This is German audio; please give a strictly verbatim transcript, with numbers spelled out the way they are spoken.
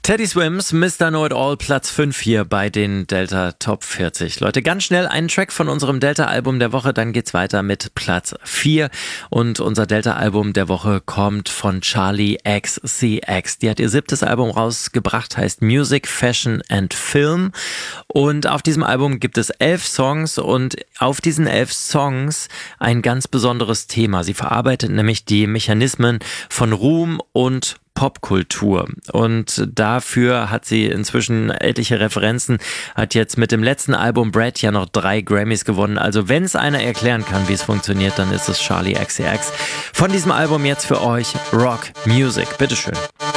Teddy Swims, Mister Know It All, Platz fünf hier bei den Delta Top vierzig. Leute, ganz schnell einen Track von unserem Delta-Album der Woche, dann geht's weiter mit Platz vier. Und unser Delta-Album der Woche kommt von Charli X C X. Die hat ihr siebtes Album rausgebracht, heißt Music, Fashion and Film. Und auf diesem Album gibt es elf Songs und auf diesen elf Songs ein ganz besonderes Thema. Sie verarbeitet nämlich die Mechanismen von Ruhm und Popkultur. Und dafür hat sie inzwischen etliche Referenzen, hat jetzt mit dem letzten Album Brad ja noch drei Grammys gewonnen. Also wenn es einer erklären kann, wie es funktioniert, dann ist es Charli X C X. Von diesem Album jetzt für euch Rock Music. Bitteschön.